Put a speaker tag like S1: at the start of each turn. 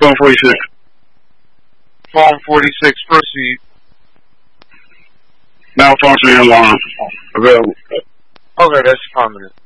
S1: Phone 46.
S2: Phone 46, proceed.
S1: Malfunctioning alarm available.
S2: Okay, that's affirmative.